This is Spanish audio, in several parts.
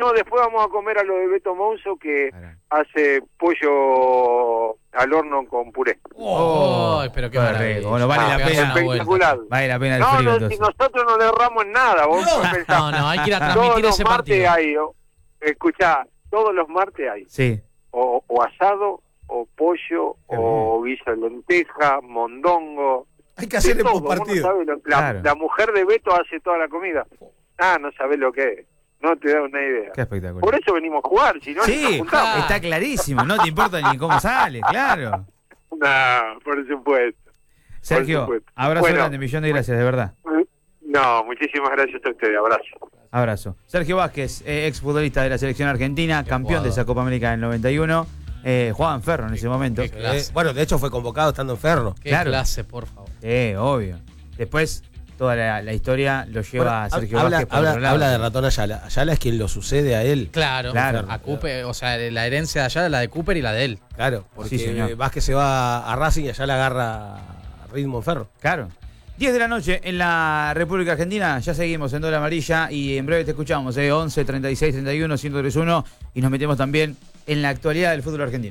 no, después vamos a comer a lo de Beto Monzo, que Claro. hace pollo al horno con puré. Pero qué maravilla. Bueno, vale la pena. Espectacular. Vale la pena el No, frío, no, si entonces. nosotros no le erramos en nada, vos pensás. No, hay que ir a Todos transmitir los ese martes partido. hay, escuchá, todos los martes hay. Sí. O asado, o pollo, Qué o guiso de lenteja, mondongo. Hay que hacer de el todo. Vos no postpartido. sabés Claro. la mujer de Beto hace toda la comida. No sabés lo que es. No te da una idea. Qué espectacular. Por eso venimos a jugar, si no ni nos Sí, juntamos. está clarísimo. No te importa ni cómo sale, claro. No, por supuesto. Sergio, supuesto. abrazo Bueno, grande, millón de gracias, de verdad. No, muchísimas gracias a ustedes. Abrazo. Abrazo. Sergio Vázquez, exfutbolista de la selección argentina, campeón de esa Copa América del 91. Jugaba en Ferro en ese momento. Qué clase. Bueno, de hecho fue convocado estando en Ferro. Qué Claro. clase, por favor. Obvio. Después, toda la historia lo lleva a Sergio habla, Vázquez por otro lado. habla de Ratón Ayala. Ayala es quien lo sucede a él. Claro. Claro. A Cooper, o sea, la herencia de allá es la de Cooper y la de él. Claro, porque Sí, señor. Vázquez se va a Racing y Ayala agarra ritmo en Ferro. Claro. 10 de la noche en la República Argentina. Ya seguimos en Doble Amarilla y en breve te escuchamos. 11 36 31 1031 y nos metemos también en la actualidad del fútbol argentino.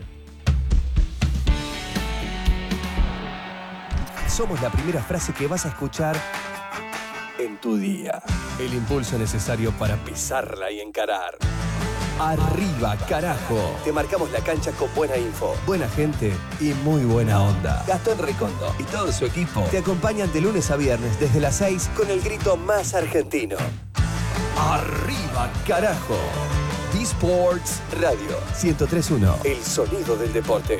Somos la primera frase que vas a escuchar en tu día. El impulso necesario para pisarla y encarar. Arriba, carajo. Te marcamos la cancha con buena info, buena gente y muy buena onda. Gastón Recondo y todo su equipo te acompañan de lunes a viernes desde las 6 con el grito más argentino. Arriba, carajo. D-Sports Radio 103.1. El sonido del deporte.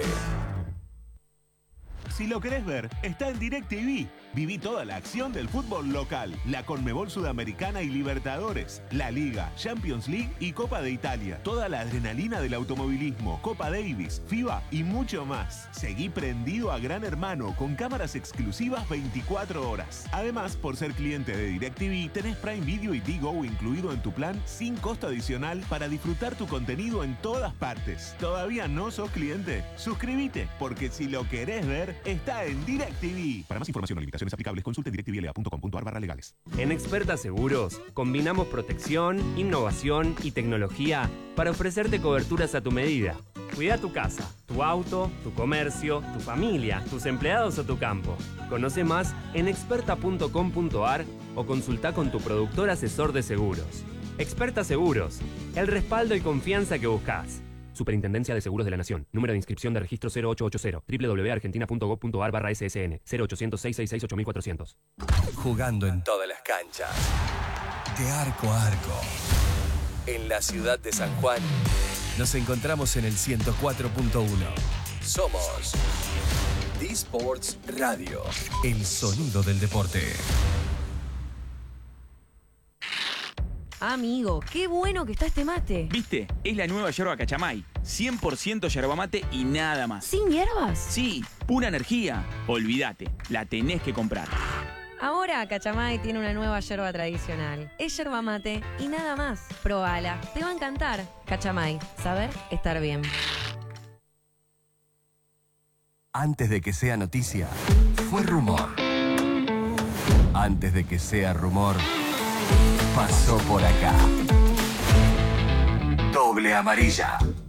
Si lo querés ver, está en DirecTV. Viví toda la acción del fútbol local, la Conmebol Sudamericana y Libertadores, la Liga, Champions League y Copa de Italia. Toda la adrenalina del automovilismo, Copa Davis, FIBA y mucho más. Seguí prendido a Gran Hermano con cámaras exclusivas 24 horas. Además, por ser cliente de DirecTV, tenés Prime Video y Digo incluido en tu plan sin costo adicional para disfrutar tu contenido en todas partes. ¿Todavía no sos cliente? Suscríbete, porque si lo querés ver, está en DirecTV. Para más información o limitaciones aplicables, consulte directvla.com.ar/legales. En Experta Seguros, combinamos protección, innovación y tecnología para ofrecerte coberturas a tu medida. Cuida tu casa, tu auto, tu comercio, tu familia, tus empleados o tu campo. Conoce más en experta.com.ar o consulta con tu productor asesor de seguros. Experta Seguros, el respaldo y confianza que buscas. Superintendencia de Seguros de la Nación. Número de inscripción de registro 0880 www.argentina.gov.ar/SSN 0800-666-8400. Jugando en todas las canchas. De arco a arco. En la ciudad de San Juan. Nos encontramos en el 104.1. Somos D-Sports Radio. El sonido del deporte. Amigo, qué bueno que está este mate. ¿Viste? Es la nueva yerba Cachamay. 100% yerba mate y nada más. ¿Sin hierbas? Sí, pura energía. Olvídate, la tenés que comprar. Ahora Cachamay tiene una nueva yerba tradicional. Es yerba mate y nada más. Probala, te va a encantar. Cachamay, saber estar bien. Antes de que sea noticia, fue rumor. Antes de que sea rumor, pasó por acá. Doble Amarilla.